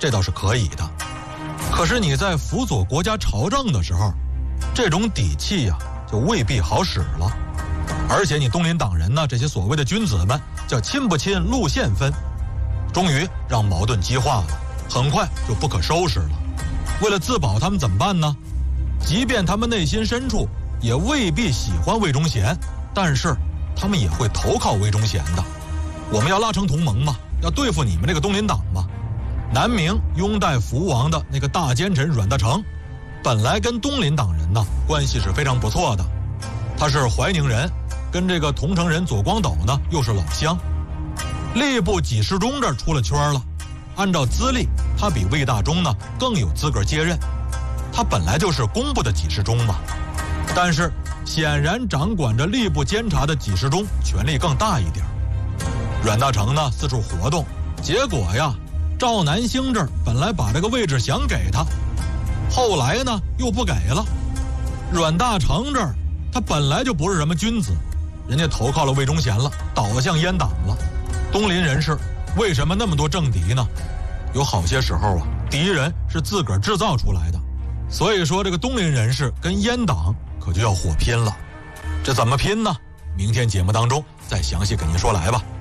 这倒是可以的。可是你在辅佐国家朝政的时候，这种底气呀，就未必好使了。而且你东林党人呢，这些所谓的君子们，叫亲不亲，路线分，终于让矛盾激化了，很快就不可收拾了。为了自保，他们怎么办呢？即便他们内心深处也未必喜欢魏忠贤，但是他们也会投靠魏忠贤的。我们要拉成同盟嘛，要对付你们这个东林党嘛。南明拥戴福王的那个大奸臣阮大铖，本来跟东林党人呢关系是非常不错的，他是怀宁人，跟这个桐城人左光斗呢又是老乡。吏部给事中这儿出了圈了，按照资历，他比魏大忠呢更有资格接任，他本来就是工部的给事中嘛。但是显然掌管着吏部监察的给事中权力更大一点。阮大铖呢四处活动，结果呀，赵南星这儿本来把这个位置想给他，后来呢又不给了。阮大铖这儿他本来就不是什么君子，人家投靠了魏忠贤了，倒向阉党了。东林人士为什么那么多政敌呢？有好些时候啊，敌人是自个儿制造出来的。所以说这个东林人士跟阉党可就要火拼了。这怎么拼呢？明天节目当中再详细给您说来吧。